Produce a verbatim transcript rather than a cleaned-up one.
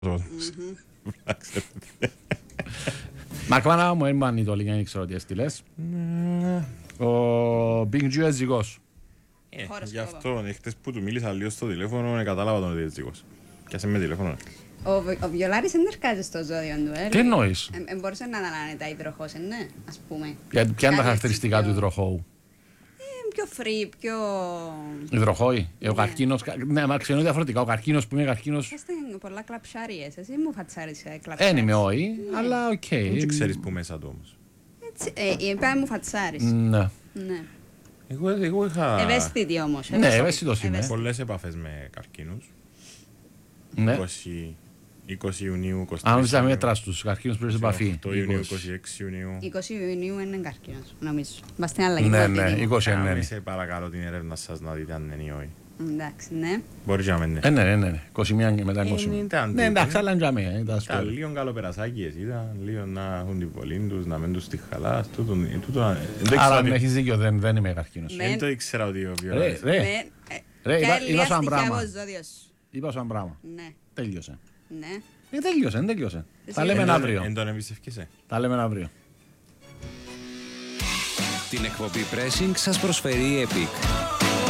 Μακμάνα μου έμμαν η τολίγια, δεν ξέρω τι έστειλες. Ο Big G είναι ζυγός. Γι' αυτό, χτες που του μίλησα λίγο στο τηλέφωνο, κατάλαβα τον ότι είναι ζυγός. Και άσε με τηλέφωνο. Ο Βιολάρης δεν έρχεται στο ζώδιο του, ε. Τι εννοείς? Μπορούσε να αναλάνεται υδροχός, ναι, ας πούμε. Ποια είναι τα χαρακτηριστικά του υδροχώου? Πιο free, πιο... Υδροχόη, ο καρκίνος, ναι, μα ξέρω διαφορετικά, ο καρκίνος που είναι καρκίνος... Είστε πολλά κλαψάριες, εσύ μου φατσάρεις κλαψάριες. Εν είμαι όχι, αλλά οκ. Δεν ξέρεις που μέσα του όμως. Είπα μου φατσάρεις. Ναι. Εγώ είχα ευαίσθητη όμως. Ναι, ευαίσθητος είμαι. πολλές επαφές με καρκίνους. Ναι. είκοσι Ιουνίου, είκοσι Αν δεν μέτρα στους καρκίνους που είσαι σε επαφή. οκτώ Ιουνίου, είκοσι έξι Ιουνίου. είκοσι Ιουνίου είναι καρκίνος, νομίζω. Είμαστε αλλαγή. Ναι, ναι, είκοσι Να ναι. μην σε παρακαλώ την έρευνα σας να δείτε αν είναι ή όχι. Εντάξει, ναι. Μπορεί να μην Ε, ναι, ναι, ναι, είκοσι μία και μετά είκοσι. ήταν Ναι, εντάξει, αλλά είναι για μένα. Ήταν λίγο καλοπερασάκιες, ήταν λίγο να έχουν την πολλή τους, να μην τους τη χαλάς. Άρα αν έχεις δίκιο, δεν είμαι καρκίνος. Δεν το ήξερα ότι ο Ρε, Βιολάρης. ρε, ρε, είπα σου ένα πράγμα. ζώδιος. Είπα σου ένα πράγμα. Ναι, Τέλειωσε. ναι. Ε, τέλειωσε, δεν τέλειωσε. Τα Εσύ λέμε Εν αύριο. Εν τον εμπιστευκείσαι. Τα λέμε αύριο. Την εκπομπή Pressing σας προσφέρει η Epic.